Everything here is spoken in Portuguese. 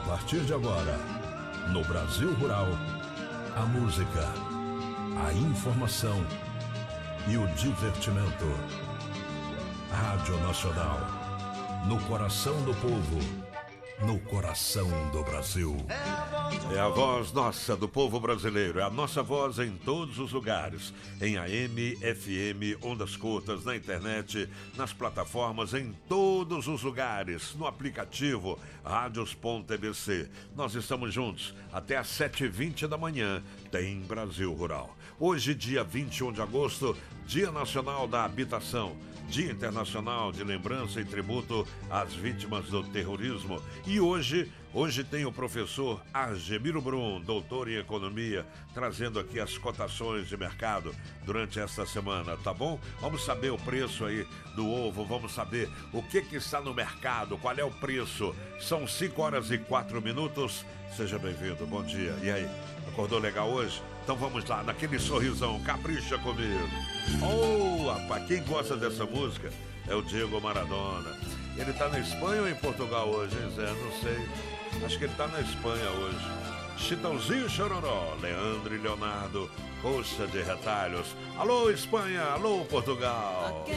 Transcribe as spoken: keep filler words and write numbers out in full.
partir de agora, no Brasil Rural, a música, a informação e o divertimento. Rádio Nacional, no coração do povo, no coração do Brasil. É a voz nossa do povo brasileiro, é a nossa voz em todos os lugares, em A M, F M, ondas curtas, na internet, nas plataformas, em todos os lugares, no aplicativo radios ponto e b c. Nós estamos juntos até às sete e vinte da manhã, tem Brasil Rural. Hoje, dia vinte e um de agosto, Dia Nacional da Habitação, Dia Internacional de Lembrança e Tributo às Vítimas do Terrorismo. E hoje, hoje tem o professor Argemiro Brum, doutor em Economia, trazendo aqui as cotações de mercado durante esta semana, tá bom? Vamos saber o preço aí do ovo, vamos saber o que que está no mercado, qual é o preço. São cinco horas e quatro minutos. Seja bem-vindo, bom dia. E aí, acordou legal hoje? Então vamos lá, naquele sorrisão, capricha comigo. Oh, rapaz, quem gosta dessa música é o Diego Maradona. Ele tá na Espanha ou em Portugal hoje, hein, Zé? Não sei. Acho que ele tá na Espanha hoje. Chitãozinho Chororó, Leandro e Leonardo, Coxa de Retalhos. Alô, Espanha, alô, Portugal.